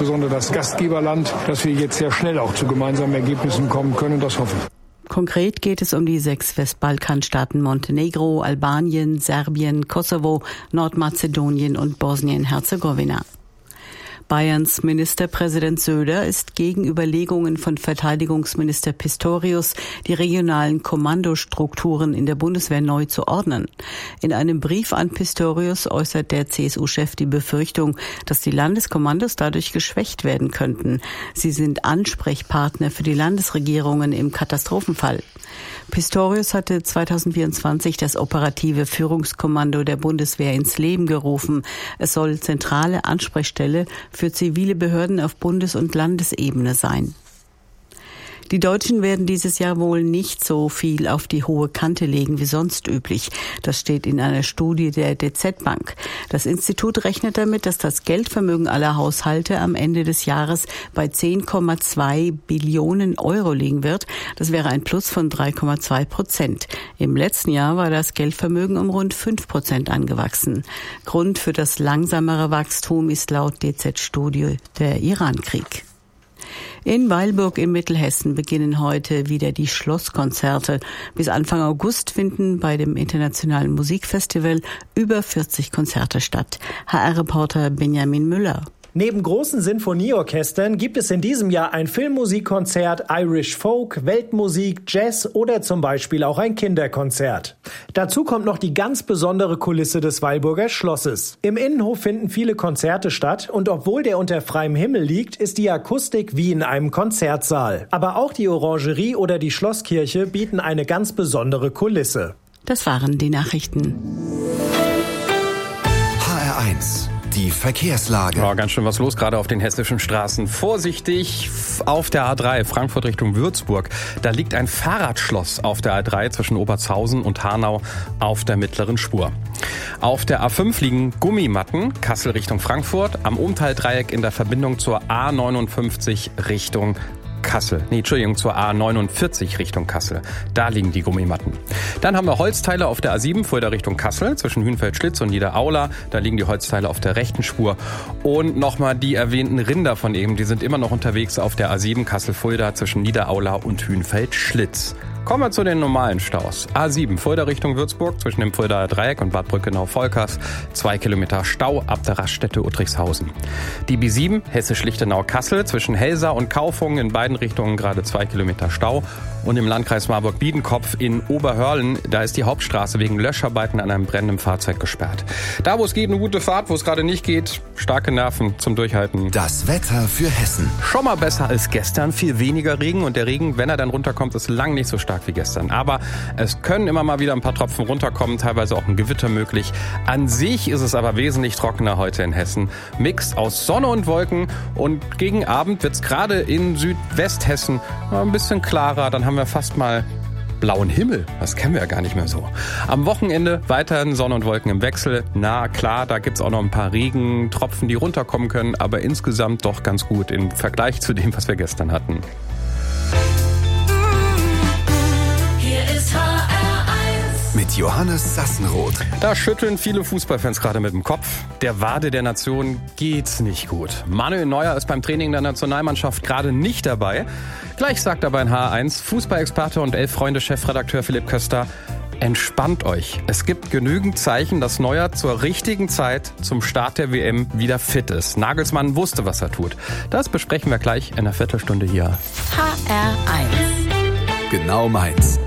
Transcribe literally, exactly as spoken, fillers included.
insbesondere das Gastgeberland, dass wir jetzt sehr schnell auch zu gemeinsamen Ergebnissen kommen können. Das hoffe ich. Konkret geht es um die sechs Westbalkanstaaten Montenegro, Albanien, Serbien, Kosovo, Nordmazedonien und Bosnien-Herzegowina. Bayerns Ministerpräsident Söder ist gegen Überlegungen von Verteidigungsminister Pistorius, die regionalen Kommandostrukturen in der Bundeswehr neu zu ordnen. In einem Brief an Pistorius äußert der C S U-Chef die Befürchtung, dass die Landeskommandos dadurch geschwächt werden könnten. Sie sind Ansprechpartner für die Landesregierungen im Katastrophenfall. Pistorius hatte zweitausendvierundzwanzig das operative Führungskommando der Bundeswehr ins Leben gerufen. Es soll zentrale Ansprechstelle für zivile Behörden auf Bundes- und Landesebene sein. Die Deutschen werden dieses Jahr wohl nicht so viel auf die hohe Kante legen wie sonst üblich. Das steht in einer Studie der D Z Bank. Das Institut rechnet damit, dass das Geldvermögen aller Haushalte am Ende des Jahres bei zehn Komma zwei Billionen Euro liegen wird. Das wäre ein Plus von drei Komma zwei Prozent. Im letzten Jahr war das Geldvermögen um rund fünf Prozent angewachsen. Grund für das langsamere Wachstum ist laut D Z-Studie der Irankrieg. In Weilburg in Mittelhessen beginnen heute wieder die Schlosskonzerte. Bis Anfang August finden bei dem Internationalen Musikfestival über vierzig Konzerte statt. H R-Reporter Benjamin Müller. Neben großen Sinfonieorchestern gibt es in diesem Jahr ein Filmmusikkonzert, Irish Folk, Weltmusik, Jazz oder zum Beispiel auch ein Kinderkonzert. Dazu kommt noch die ganz besondere Kulisse des Weilburger Schlosses. Im Innenhof finden viele Konzerte statt und obwohl der unter freiem Himmel liegt, ist die Akustik wie in einem Konzertsaal. Aber auch die Orangerie oder die Schlosskirche bieten eine ganz besondere Kulisse. Das waren die Nachrichten. H R eins. Die Verkehrslage. Ja, ganz schön was los, gerade auf den hessischen Straßen. Vorsichtig auf der A drei, Frankfurt Richtung Würzburg. Da liegt ein Fahrradschloss auf der A drei zwischen Obertshausen und Hanau auf der mittleren Spur. Auf der A fünf liegen Gummimatten, Kassel Richtung Frankfurt, am Umtaldreieck in der Verbindung zur A neunundfünfzig Richtung Kassel. Nee, Entschuldigung, zur A neunundvierzig Richtung Kassel. Da liegen die Gummimatten. Dann haben wir Holzteile auf der A sieben, Fulda Richtung Kassel, zwischen Hünfeld-Schlitz und Niederaula. Da liegen die Holzteile auf der rechten Spur. Und nochmal die erwähnten Rinder von eben, die sind immer noch unterwegs auf der A sieben, Kassel-Fulda, zwischen Niederaula und Hünfeld-Schlitz. Kommen wir zu den normalen Staus. A sieben, Fulda Richtung Würzburg, zwischen dem Fuldaer Dreieck und Bad Brückenau-Volkers. Zwei Kilometer Stau ab der Raststätte Uttrichshausen. Die B sieben, Hessisch-Lichtenau-Kassel, zwischen Helsa und Kaufungen in beiden Richtungen gerade zwei Kilometer Stau. Und im Landkreis Marburg-Biedenkopf in Oberhörlen, da ist die Hauptstraße wegen Löscharbeiten an einem brennenden Fahrzeug gesperrt. Da, wo es geht, eine gute Fahrt, wo es gerade nicht geht, starke Nerven zum Durchhalten. Das Wetter für Hessen. Schon mal besser als gestern, viel weniger Regen und der Regen, wenn er dann runterkommt, ist lang nicht so stark wie gestern. Aber es können immer mal wieder ein paar Tropfen runterkommen, teilweise auch ein Gewitter möglich. An sich ist es aber wesentlich trockener heute in Hessen. Mix aus Sonne und Wolken und gegen Abend wird es gerade in Südwesthessen ein bisschen klarer. Dann haben wir fast mal blauen Himmel. Das kennen wir ja gar nicht mehr so. Am Wochenende weiterhin Sonne und Wolken im Wechsel. Na klar, da gibt's auch noch ein paar Regentropfen, die runterkommen können, aber insgesamt doch ganz gut im Vergleich zu dem, was wir gestern hatten. Mit Johannes Sassenroth. Da schütteln viele Fußballfans gerade mit dem Kopf. Der Wade der Nation geht's nicht gut. Manuel Neuer ist beim Training der Nationalmannschaft gerade nicht dabei. Gleich sagt aber in H R eins Fußballexperte und Elf-Freunde-Chefredakteur Philipp Köster: Entspannt euch. Es gibt genügend Zeichen, dass Neuer zur richtigen Zeit zum Start der W M wieder fit ist. Nagelsmann wusste, was er tut. Das besprechen wir gleich in einer Viertelstunde hier. H R eins. Genau meins.